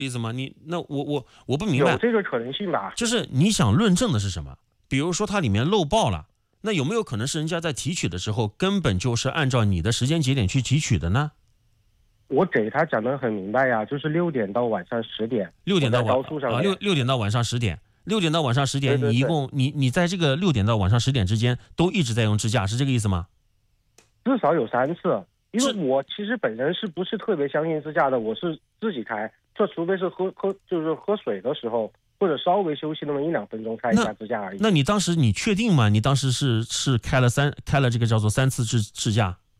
意思吗？我不明白。 有这个可能性吧？ 就是你想论证的是什么？比如说它里面漏报了，那有没有可能是人家在提取的时候根本就是按照你的时间节点去提取的呢？ 我给他讲得很明白呀，就是6点到晚上10点， 6点到高速上面 6点到晚上10点，6点到晚上10点， 对对对， 你一共你在这个6点到晚上10点之间都一直在用支架，是这个意思吗？ 至少有3次。因为我其实本人是不是特别相信自驾的，我是自己开，这除非是就是喝水的时候，或者稍微休息那么1-2分钟开一下自驾而已。 那你当时你确定吗？你当时是开了这个叫做3次支架？